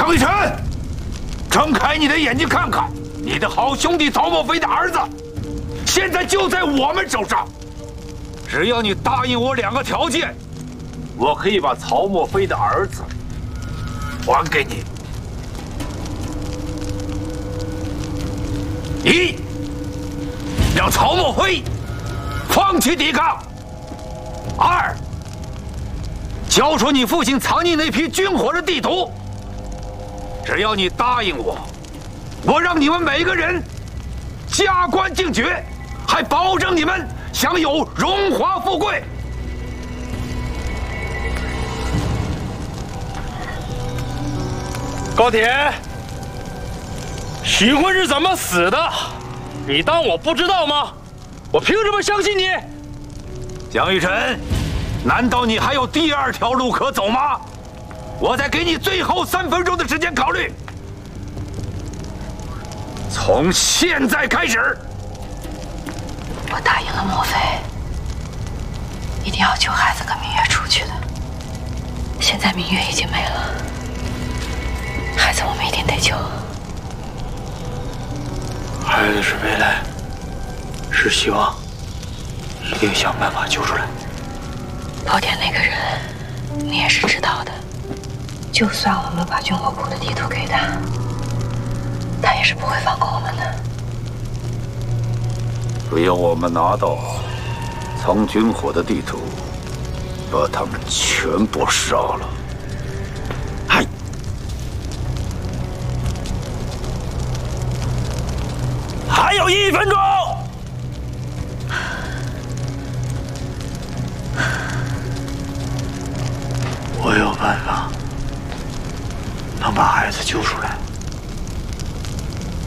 江玉成，睁开你的眼睛看看，你的好兄弟曹墨飞的儿子，现在就在我们手上。只要你答应我2个条件，我可以把曹墨飞的儿子还给你。一，让曹墨飞放弃抵抗；二，交出你父亲藏匿那批军火的地图。只要你答应我，我让你们每个人加官进爵，还保证你们享有荣华富贵。 高铁，许婚是怎么死的？你当我不知道吗？我凭什么相信你？ 江玉晨，难道你还有第2条路可走吗？我再给你最后3分钟的时间考虑。从现在开始， 我答应了莫非，一定要救孩子跟明月出去的。现在明月已经没了，孩子我们一定得救。 孩子是未来，是希望，一定想办法救出来。 莆田那个人，你也是知道的。就算我们把军火库的地图给他，他也是不会放过我们的。 只要我们拿到藏军火的地图，把他们全部杀了。嗨！还有1分钟。 我有办法能把孩子救出来，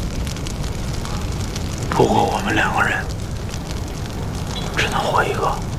不过我们2个人只能活1个。